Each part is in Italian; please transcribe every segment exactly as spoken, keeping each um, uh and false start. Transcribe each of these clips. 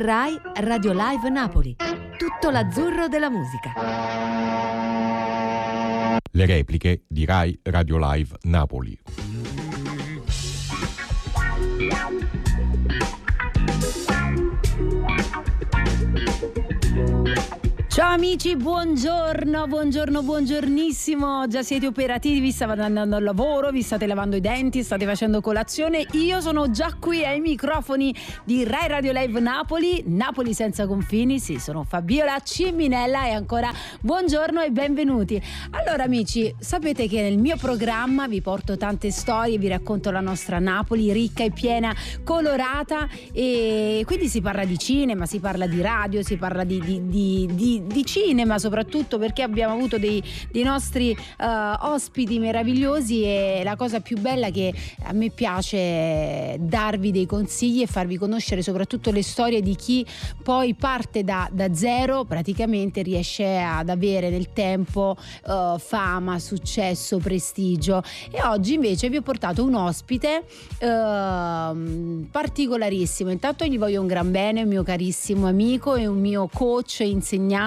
Rai Radio Live Napoli. Tutto l'azzurro della musica. Le repliche di Rai Radio Live Napoli. Ciao amici, buongiorno, buongiorno, buongiornissimo. Già siete operativi, vi state andando al lavoro, vi state lavando i denti, state facendo colazione. Io sono già qui ai microfoni di Rai Radio Live Napoli, Napoli senza confini. Sì, sono Fabiola Ciminella e ancora buongiorno e benvenuti. Allora amici, sapete che nel mio programma vi porto tante storie, vi racconto la nostra Napoli ricca e piena, colorata, e quindi si parla di cinema, si parla di radio, si parla di, di, di, di di cinema, soprattutto perché abbiamo avuto dei, dei nostri uh, ospiti meravigliosi, e la cosa più bella è che a me piace darvi dei consigli e farvi conoscere soprattutto le storie di chi poi parte da, da zero, praticamente riesce ad avere nel tempo uh, fama, successo, prestigio. E oggi invece vi ho portato un ospite uh, particolarissimo. Intanto gli voglio un gran bene, un mio carissimo amico e un mio coach e insegnante,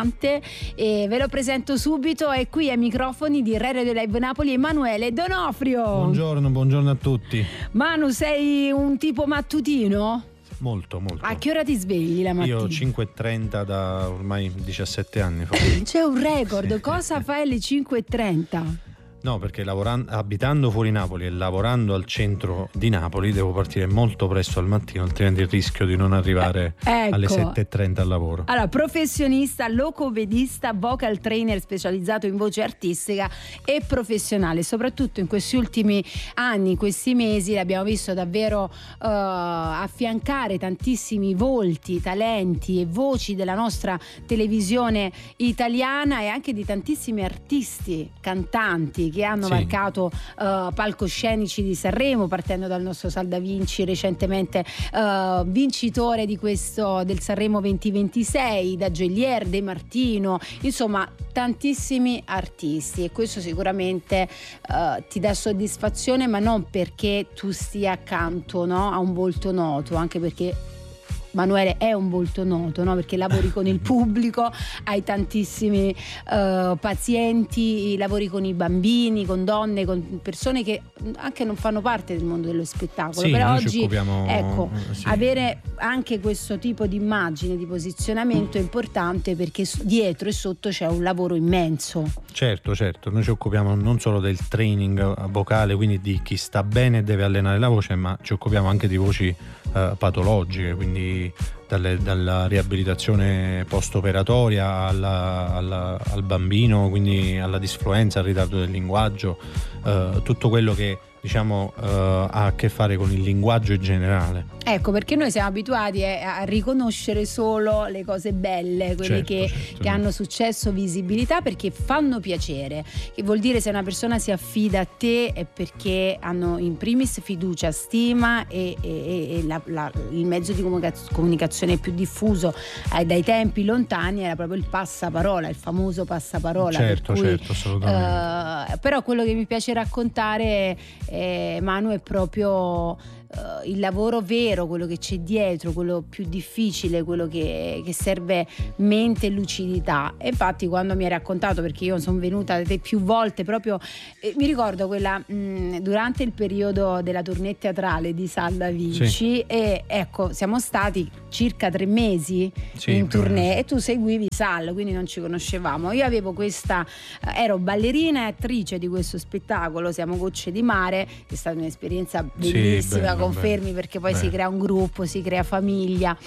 e ve lo presento subito. È qui ai microfoni di Rai Radio Live Napoli Emanuele Donofrio. Buongiorno, buongiorno a tutti. Manu, sei un tipo mattutino? Molto, molto. A che ora ti svegli la mattina? Io cinque e trenta da ormai diciassette anni. C'è un record, sì. Cosa fai alle cinque e trenta? No, perché lavorando, abitando fuori Napoli e lavorando al centro di Napoli devo partire molto presto al mattino, altrimenti il rischio di non arrivare eh, ecco. alle sette e trenta al lavoro. Allora, professionista, locopedista, vocal trainer specializzato in voce artistica e professionale. Soprattutto in questi ultimi anni, in questi mesi, l'abbiamo visto davvero uh, affiancare tantissimi volti, talenti e voci della nostra televisione italiana, e anche di tantissimi artisti, cantanti che hanno sì. marcato uh, palcoscenici di Sanremo, partendo dal nostro Saldavinci, recentemente uh, vincitore di questo del Sanremo duemilaventisei, da Geolier, De Martino, insomma tantissimi artisti, e questo sicuramente uh, ti dà soddisfazione, ma non perché tu stia accanto, no, a un volto noto, anche perché Manuele è un volto noto, no? Perché lavori con il pubblico, hai tantissimi uh, pazienti, lavori con i bambini, con donne, con persone che anche non fanno parte del mondo dello spettacolo. Sì, però noi oggi ci occupiamo, ecco, sì. avere anche questo tipo di immagine, di posizionamento è importante, perché dietro e sotto c'è un lavoro immenso. Certo, certo, noi ci occupiamo non solo del training vocale, quindi di chi sta bene e deve allenare la voce, ma ci occupiamo anche di voci uh, patologiche, quindi Dalle, dalla riabilitazione post-operatoria alla, alla, al bambino, quindi alla disfluenza, al ritardo del linguaggio, eh, tutto quello che diciamo uh, ha a che fare con il linguaggio in generale. Ecco, perché noi siamo abituati a riconoscere solo le cose belle, quelle certo, che, certo. che hanno successo, visibilità, perché fanno piacere, che vuol dire se una persona si affida a te è perché hanno in primis fiducia, stima, e, e, e la, la, il mezzo di comunicazione più diffuso eh, dai tempi lontani era proprio il passaparola, il famoso passaparola. Certo, per cui, certo, assolutamente. Uh, però quello che mi piace raccontare, eh, Manu, è proprio Uh, il lavoro vero, quello che c'è dietro, quello più difficile, quello che, che serve mente e lucidità. E infatti quando mi hai raccontato, perché io sono venuta più volte proprio, eh, mi ricordo quella mh, durante il periodo della tournée teatrale di Saldavinci, sì. E ecco, siamo stati circa tre mesi sì, in tournée, e tu seguivi Sal, quindi non ci conoscevamo. Io avevo questa eh, ero ballerina e attrice di questo spettacolo Siamo gocce di mare, che è stata un'esperienza bellissima. Sì, confermi, perché poi Beh. si crea un gruppo, si crea famiglia.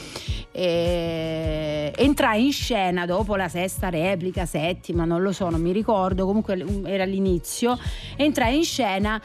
E... entrai in scena dopo la sesta replica, settima, non lo so, non mi ricordo, comunque era l'inizio. Entrai in scena,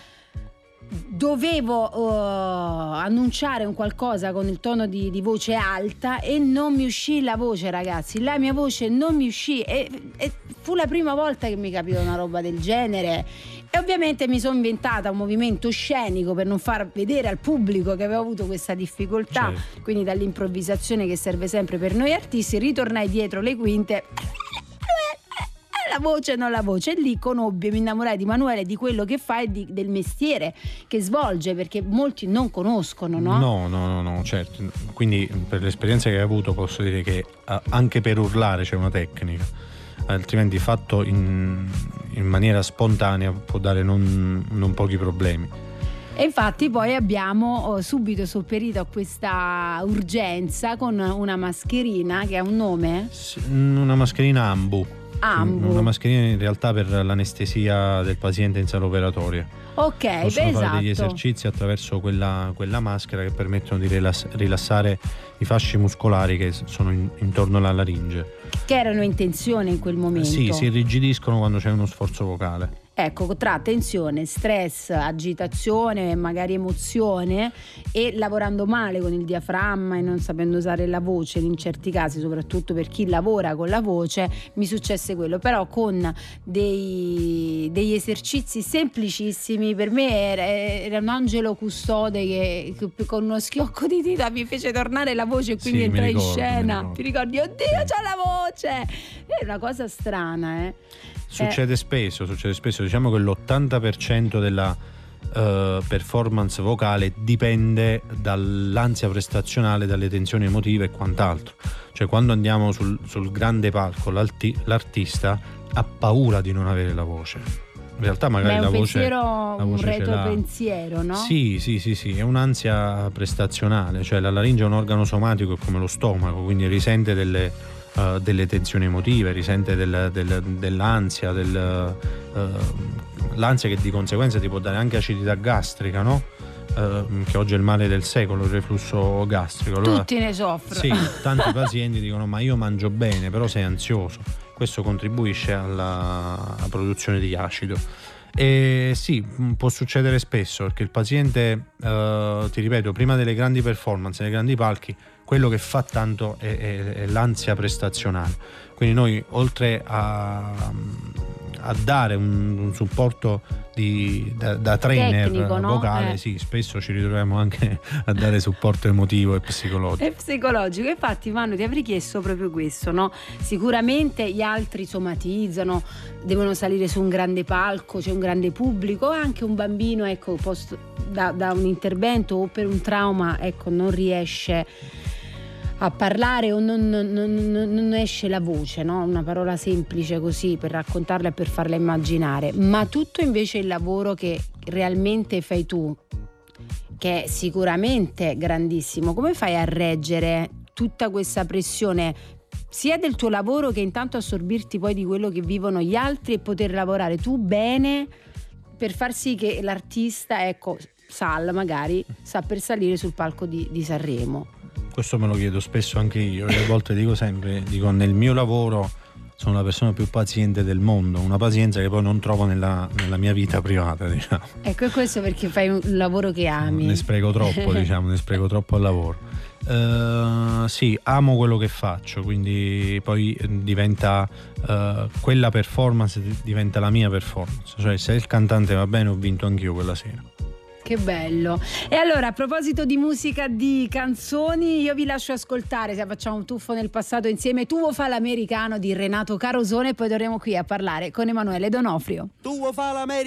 dovevo uh, annunciare un qualcosa con il tono di, di voce alta, e non mi uscì la voce, ragazzi, la mia voce non mi uscì, e, e fu la prima volta che mi capitò una roba del genere. E ovviamente mi sono inventata un movimento scenico per non far vedere al pubblico che avevo avuto questa difficoltà, certo. Quindi dall'improvvisazione che serve sempre per noi artisti, ritornai dietro le quinte la voce non la voce. E lì conobbi, mi innamorai di Emanuele, di quello che fa e di, del mestiere che svolge, perché molti non conoscono, no? No, no, no, no, certo. Quindi per l'esperienza che hai avuto posso dire che uh, anche per urlare c'è una tecnica, altrimenti fatto in, in maniera spontanea può dare non, non pochi problemi. E infatti poi abbiamo subito sopperito a questa urgenza con una mascherina che ha un nome? Una mascherina Ambu. Ambu. Una mascherina in realtà per l'anestesia del paziente in sala operatoria. Ok, possono beh, fare esatto. degli esercizi attraverso quella, quella maschera che permettono di rilass- rilassare i fasci muscolari che sono in, intorno alla laringe. Che erano in tensione in quel momento. Sì, si irrigidiscono quando c'è uno sforzo vocale. Ecco, tra tensione, stress, agitazione, magari emozione, e lavorando male con il diaframma e non sapendo usare la voce in certi casi, soprattutto per chi lavora con la voce, mi successe quello. Però con dei, degli esercizi semplicissimi, per me era, era un angelo custode che, che con uno schiocco di dita mi fece tornare la voce e quindi Sì, entrai in ricordo, scena. mi Ti ricordi? Oddio, c'ho la voce! È una cosa strana, eh. Succede spesso, succede spesso. Diciamo che l'ottanta per cento della uh, performance vocale dipende dall'ansia prestazionale, dalle tensioni emotive e quant'altro. Cioè, quando andiamo sul, sul grande palco, l'artista ha paura di non avere la voce. In realtà magari Ma è un la voce, pensiero, la voce un ce l'ha. retropensiero, no? Sì, sì, sì, sì, è un'ansia prestazionale. Cioè la laringe è un organo somatico come lo stomaco, quindi risente delle Uh, delle tensioni emotive, risente del, del, dell'ansia, del, uh, l'ansia che di conseguenza ti può dare anche acidità gastrica, no? Uh, che oggi è il male del secolo, il reflusso gastrico. Allora, tutti ne soffrono. Sì, tanti pazienti dicono ma io mangio bene, però sei ansioso. Questo contribuisce alla, alla produzione di acido. E sì, può succedere spesso perché il paziente, uh, ti ripeto, prima delle grandi performance, dei grandi palchi, quello che fa tanto è, è, è l'ansia prestazionale. Quindi noi, oltre a, a dare un, un supporto di, da, da trainer tecnico, no? vocale, eh. sì, spesso ci ritroviamo anche a dare supporto emotivo e psicologico. È psicologico. Infatti, Manu, ti avrei chiesto proprio questo, no? Sicuramente gli altri somatizzano, devono salire su un grande palco, c'è un grande pubblico, anche un bambino, ecco, post, da, da un intervento o per un trauma, ecco, non riesce a parlare o non, non, non, non esce la voce, no? Una parola semplice così per raccontarla e per farla immaginare. Ma tutto invece il lavoro che realmente fai tu, che è sicuramente grandissimo, come fai a reggere tutta questa pressione sia del tuo lavoro che intanto assorbirti poi di quello che vivono gli altri e poter lavorare tu bene per far sì che l'artista, ecco, Sal magari sa per salire sul palco di, di Sanremo? Questo me lo chiedo spesso anche io, e a volte dico sempre, dico nel mio lavoro sono la persona più paziente del mondo, una pazienza che poi non trovo nella, nella mia vita privata, diciamo. Ecco, questo perché fai un lavoro che ami. Ne spreco troppo, diciamo, ne spreco troppo al lavoro. Uh, sì, amo quello che faccio, quindi poi diventa uh, quella performance diventa la mia performance, cioè se il cantante va bene ho vinto anch'io quella sera. Che bello. E allora, a proposito di musica, di canzoni, io vi lascio ascoltare, se facciamo un tuffo nel passato insieme, Tuo fa l'americano di Renato Carosone, e poi torniamo qui a parlare con Emanuele Donofrio. Tuo fa l'americano.